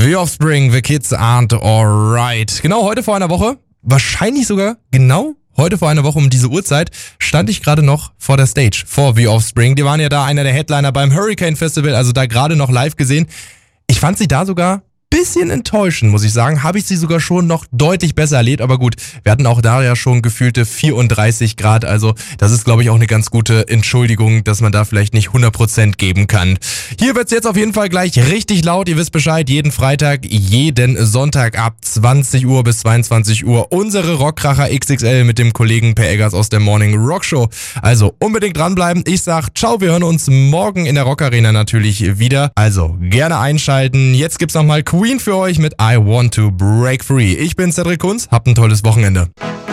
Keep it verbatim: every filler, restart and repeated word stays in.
The Offspring, The Kids Aren't Alright. Genau heute vor einer Woche, wahrscheinlich sogar genau heute vor einer Woche um diese Uhrzeit, stand ich gerade noch vor der Stage, vor The Offspring. Die waren ja da einer der Headliner beim Hurricane Festival, also da gerade noch live gesehen. Ich fand sie da sogar bisschen enttäuschend, muss ich sagen. Habe ich sie sogar schon noch deutlich besser erlebt, aber gut, wir hatten auch da ja schon gefühlte vierunddreißig Grad, also das ist, glaube ich, auch eine ganz gute Entschuldigung, dass man da vielleicht nicht hundert Prozent geben kann. Hier wird's jetzt auf jeden Fall gleich richtig laut, ihr wisst Bescheid, jeden Freitag, jeden Sonntag ab zwanzig Uhr bis zweiundzwanzig Uhr unsere Rockkracher X X L mit dem Kollegen Per Eggers aus der Morning Rock Show. Also unbedingt dranbleiben, ich sag ciao, wir hören uns morgen in der Rock Arena natürlich wieder, also gerne einschalten. Jetzt gibt's nochmal Queen für euch mit I Want to Break Free. Ich bin Cedric Kunz, habt ein tolles Wochenende.